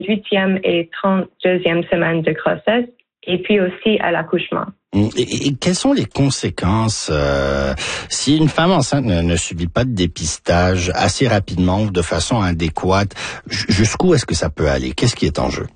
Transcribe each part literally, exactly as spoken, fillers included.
huitième et trente-deuxième semaine de grossesse, et puis aussi à l'accouchement. Et, et quelles sont les conséquences euh, si une femme enceinte ne, ne subit pas de dépistage assez rapidement ou de façon adéquate? Jusqu'où est-ce que ça peut aller? Qu'est-ce qui est en jeu?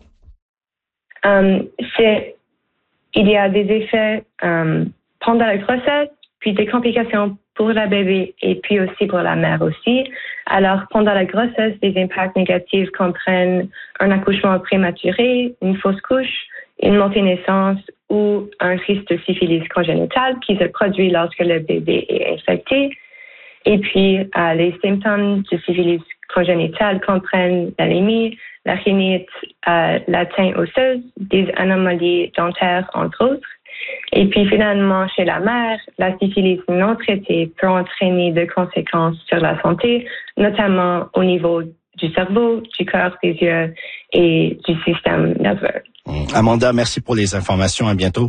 Um, c'est, il y a des effets um, pendant la grossesse, puis des complications pour la bébé et puis aussi pour la mère aussi. Alors, pendant la grossesse, des impacts négatifs comprennent un accouchement prématuré, une fausse couche, une multinaissance ou un risque de syphilis congénitale qui se produit lorsque le bébé est infecté. Et puis, euh, les symptômes de syphilis congénitale comprennent l'anémie, la rhinite, euh, l'atteinte osseuse, des anomalies dentaires, entre autres. Et puis finalement, chez la mère, la syphilis non traitée peut entraîner des conséquences sur la santé, notamment au niveau du cerveau, du cœur, des yeux et du système nerveux. Amanda, merci pour les informations. À bientôt.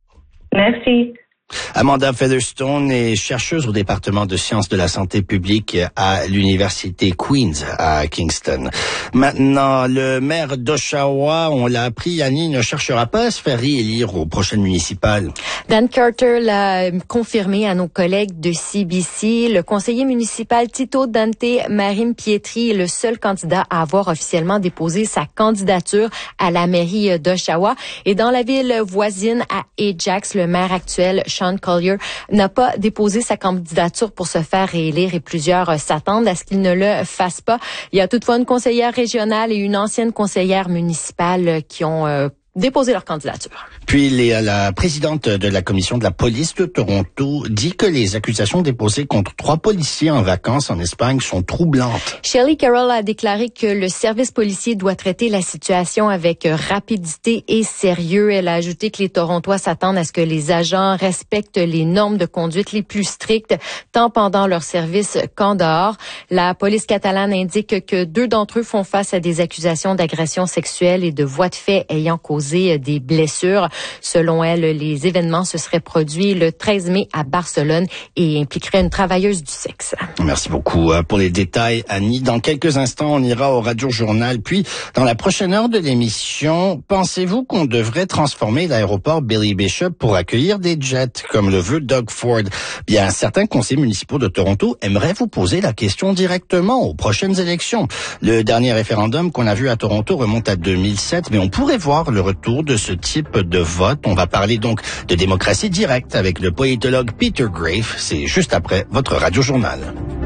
Merci. Amanda Featherstone est chercheuse au département de sciences de la santé publique à l'université Queen's à Kingston. Maintenant, le maire d'Oshawa, on l'a appris, Annie, ne cherchera pas à se faire réélire aux prochaines municipales. Dan Carter l'a confirmé à nos collègues de C B C. Le conseiller municipal Tito Dante Marim Pietri est le seul candidat à avoir officiellement déposé sa candidature à la mairie d'Oshawa. Et dans la ville voisine à Ajax, le maire actuel Sean Collier n'a pas déposé sa candidature pour se faire réélire et plusieurs s'attendent à ce qu'il ne le fasse pas. Il y a toutefois une conseillère régionale et une ancienne conseillère municipale qui ont euh, déposé leur candidature. Puis les, la présidente de la commission de la police de Toronto dit que les accusations déposées contre trois policiers en vacances en Espagne sont troublantes. Shelley Carroll a déclaré que le service policier doit traiter la situation avec rapidité et sérieux. Elle a ajouté que les Torontois s'attendent à ce que les agents respectent les normes de conduite les plus strictes, tant pendant leur service qu'en dehors. La police catalane indique que deux d'entre eux font face à des accusations d'agression sexuelle et de voies de fait ayant causé des blessures. Selon elle, les événements se seraient produits le treize mai à Barcelone et impliqueraient une travailleuse du sexe. Merci beaucoup pour les détails, Annie. Dans quelques instants, on ira au Radio Journal. Puis, dans la prochaine heure de l'émission, pensez-vous qu'on devrait transformer l'aéroport Billy Bishop pour accueillir des jets, comme le veut Doug Ford? Bien, certains conseillers municipaux de Toronto aimeraient vous poser la question directement aux prochaines élections. Le dernier référendum qu'on a vu à Toronto remonte à deux mille sept, mais on pourrait voir le retour de ce type de vote. On va parler donc de démocratie directe avec le politologue Peter Graefe. C'est juste après votre Radio Journal.